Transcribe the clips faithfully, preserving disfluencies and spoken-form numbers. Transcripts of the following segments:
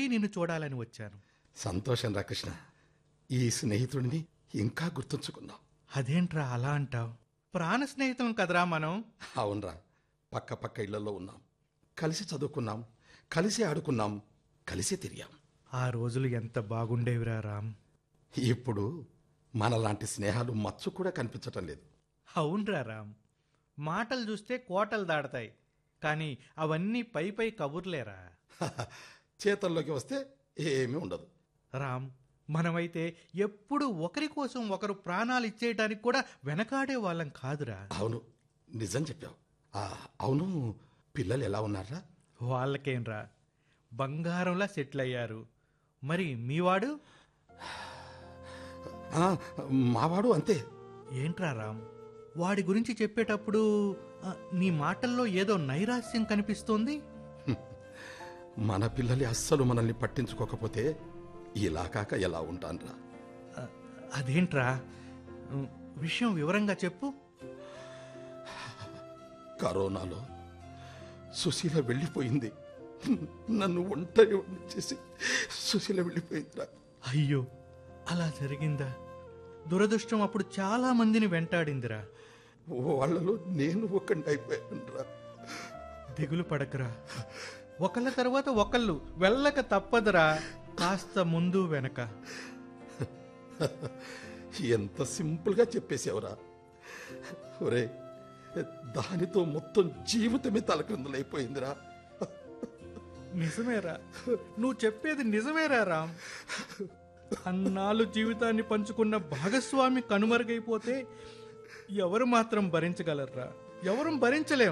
నిన్ను చూడాలని వచ్చాను. సంతోషం రా కృష్ణ. ఈ స్నేహితుడిని ఇంకా గుర్తుంచుకున్నావు. అదేంట్రా అలా అంటావు? ప్రాణ స్నేహితం కదరా మనం. అవునరా, పక్క పక్క ఇళ్లలో ఉన్నాం, కలిసి చదువుకున్నాం, కలిసి ఆడుకున్నాం, కలిసి తిరిగాం. ఆ రోజులు ఎంత బాగుండేవిరా రామ్. ఇప్పుడు మనలాంటి స్నేహాలు మచ్చు కూడా కనిపించటం లేదు. అవునరా రామ్, మాటలు చూస్తే కోటలు దాడతాయి, కానీ అవన్నీ పై పై కబుర్లేరా. చేతల్లోకి వస్తే ఏమీ ఉండదు. రామ్, మనమైతే ఎప్పుడు ఒకరి కోసం ఒకరు ప్రాణాలు ఇచ్చేయటానికి కూడా వెనకాడే వాళ్ళం కాదురా. అవును, నిజం చెప్పావు. ఆ, అవును, పిల్లలు ఎలా ఉన్నారా? వాళ్ళకేంరా, బంగారంలా సెటిల్ అయ్యారు. మరి మీవాడు? ఆ, మావాడు అంతే. ఏంట్రా రామ్, వాడి గురించి చెప్పేటప్పుడు ఆ, నీ మాటల్లో ఏదో నైరాస్యం కనిపిస్తోంది. మన పిల్లలు అస్సలు మనల్ని పట్టించుకోకపోతే ఇలా కాక ఎలా ఉంటాన్రా? ఆ, అదేంట్రా, ఉమ్, విషయం వివరంగా చెప్పు. కరోనాలో సుశీల వెళ్ళిపోయింది. నన్ను ఒంటరి చేసి సుశీల వెళ్ళిపోయిందిరా. అయ్యో, అలా జరిగిందా? దురదృష్టం అప్పుడు చాలా మందిని వెంటాడిందిరా. వాళ్ళలో నేను ఒకండి అయిపోయానురా. దిగులు పడకరా, ఒకళ్ళ తర్వాత ఒకళ్ళు వెళ్ళక తప్పదురా, కాస్త ముందు వెనక. ఎంత సింపుల్గా చెప్పేసేవరా. ఒరే, దానితో మొత్తం జీవితమే తలక్రిందులైపోయిందిరా. నిజమేరా, నువ్వు చెప్పేది నిజమేరా రామ్. అన్నాళ్ళు జీవితాన్ని పంచుకున్న భాగస్వామి కనుమరుగైపోతే ఎవరు మాత్రం భరించగలర్రా? ఎవరు భరించలేం.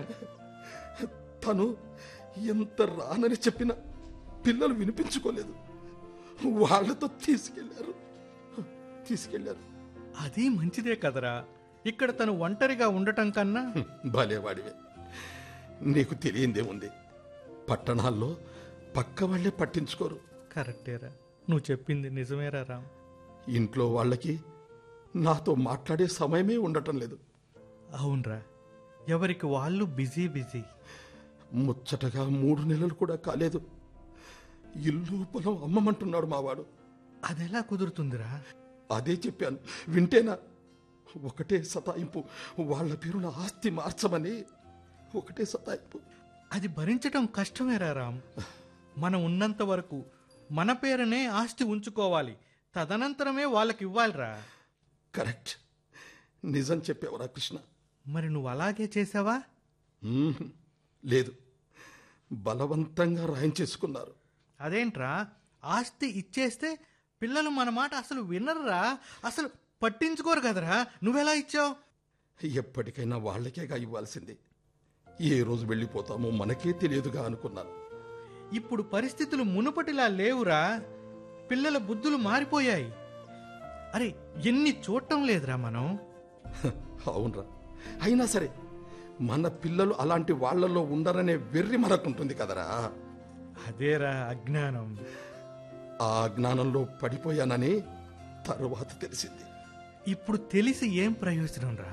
తను ఎంత రానని చెప్పినా పిల్లలు వినిపించుకోలేదు. వాళ్ళతో తీసుకెళ్లారు తీసుకెళ్లారు అది మంచిదే కదరా. ఇక్కడ తను ఒంటరిగా ఉండటం కన్నా. భలేవాడివే. నీకు తెలియందేముంది, పట్టణాల్లో పక్క వాళ్లే పట్టించుకోరు. కరెక్టేరా, నువ్వు చెప్పింది నిజమేరా రామ్. ఇంట్లో వాళ్ళకి నాతో మాట్లాడే సమయమే ఉండటం లేదు. అవునరా, ఎవరికి వాళ్ళు బిజీ బిజీ. ముచ్చటగా మూడు నెలలు కూడా కాలేదు, ఇల్లు పొలం అమ్మమంటున్నాడు మావాడు. అదెలా కుదురుతుందిరా? అదే చెప్పాను, వింటేనా? ఒకటే సతాయింపు, వాళ్ళ పేరున ఆస్తి మార్చమని ఒకటే సతాయింపు. అది భరించటం కష్టమేరా రామ్. మనం ఉన్నంత వరకు మన పేరునే ఆస్తి ఉంచుకోవాలి, తదనంతరమే వాళ్ళకి ఇవ్వాలిరా. కరెక్ట్, నిజం చెప్పేవరా కృష్ణ. మరి నువ్వు అలాగే చేసావా? మ్మ్. లేదు, బలవంతంగా రాయించేసుకున్నారు. అదేంట్రా, ఆస్తి ఇచ్చేస్తే పిల్లలు మన మాట అసలు వినరురా, అసలు పట్టించుకోరు కదరా. నువ్వెలా ఇచ్చావు? ఎప్పటికైనా వాళ్ళకేగా ఇవ్వాల్సింది. ఏ రోజు వెళ్ళిపోతామో మనకే తెలియదుగా అనుకున్నాను. ఇప్పుడు పరిస్థితులు మునుపటిలా లేవురా. పిల్లల బుద్ధులు మారిపోయాయి. అరే, ఎన్ని చూడటం లేదురా మనం. అవునరా, అయినా సరే మన పిల్లలు అలాంటి వాళ్లలో ఉండరనే వెర్రి మనకుంటుంది కదరా. అదేరా అజ్ఞానం. ఆ అజ్ఞానంలో పడిపోయానని తరువాత తెలిసింది. ఇప్పుడు తెలిసి ఏం ప్రయోజనం రా?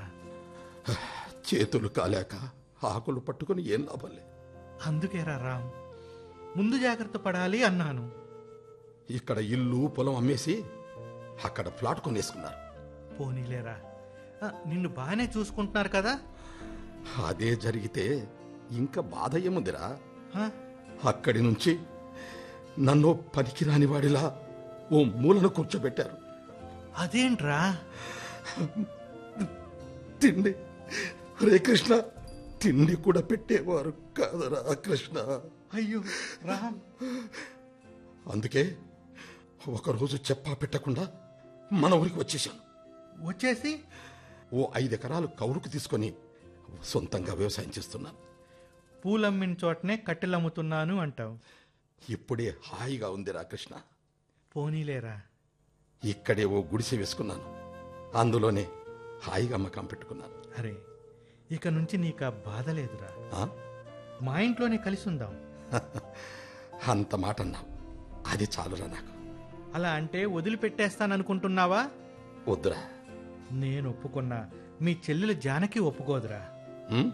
చేతులు కాలేక ఆకులు పట్టుకుని ఏం లాభంలే. అందుకేరా రామ్, ముందు జాగ్రత్త పడాలి అన్నాను. ఇక్కడ ఇల్లు పొలం అమ్మేసి అక్కడ ఫ్లాట్ కొనేసుకున్నారు. పోనీలేరా, ఆ, నిన్ను బాగానే చూసుకుంటున్నారు కదా. అదే జరిగితే ఇంకా బాధ ఏముందిరా. ఆ, అక్కడి నుంచి నన్ను పనికిరాని వాడిలా ఓ మూలను కూర్చోబెట్టారు. అదేంట్రా? తిండి, రే కృష్ణ, తిండి కూడా పెట్టేవారు కాదరా కృష్ణ. అయ్యో రామ్. అందుకే ఒకరోజు చెప్పా పెట్టకుండా మన ఊరికి వచ్చేసాను. వచ్చేసి ఓ ఐదు ఎకరాలు కౌలుకు తీసుకొని సొంతంగా వ్యవసాయం చేస్తున్నాను. పూలమ్మిన చోటనే కట్టెలమ్ముతున్నాను అంటావు. ఇప్పుడే హాయిగా ఉందిరా కృష్ణ. పోనీలేరా. ఇక్కడే ఓ గుడిసె వేసుకున్నాను, అందులోనే హాయిగా అమ్మకం పెట్టుకున్నాను. అరే, ఇక నుంచి నీకు ఆ బాధ లేదురా. ఆ? మా ఇంట్లోనే కలిసి ఉందాం. అంత మాట అన్నావు, అది చాలురా నాకు. అలా అంటే వదిలిపెట్టేస్తాననుకుంటున్నావా? వద్దురా. నేను ఒప్పుకున్నా మీ చెల్లెలు జానకి ఒప్పుకోదురా. ఉమ్,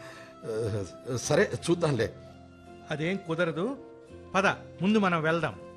సరే చూద్దాంలే. అదేం కుదరదు. పద, ముందు మనం వెళ్దాం.